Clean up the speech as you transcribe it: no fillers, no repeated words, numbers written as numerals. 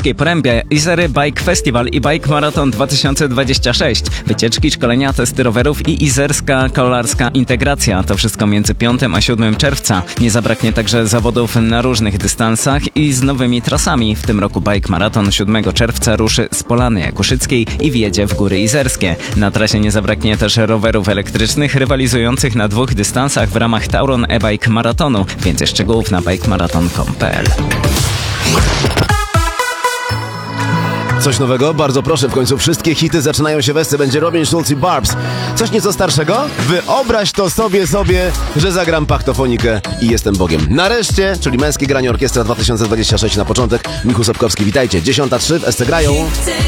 Koszyckiej Porębie, Izery Bike Festival i Bike Marathon 2026. Wycieczki, szkolenia, testy rowerów i izerska kolarska integracja. To wszystko między 5 a 7 czerwca. Nie zabraknie także zawodów na różnych dystansach i z nowymi trasami. W tym roku Bike Marathon 7 czerwca ruszy z Polany Koszyckiej i wjedzie w Góry Izerskie. Na trasie nie zabraknie też rowerów elektrycznych rywalizujących na 2 dystansach w ramach Tauron e-Bike Maratonu. Więcej szczegółów na bikemarathon.pl. Coś nowego? Bardzo proszę, w końcu wszystkie hity zaczynają się wesce. Będzie Robin Schulz i Barbs. Coś nieco starszego? Wyobraź to sobie, że zagram pachtofonikę i jestem Bogiem. Nareszcie, czyli Męskie Granie Orkiestra 2026 na początek. Michał Sobkowski, witajcie. 10:03 w SC Grają.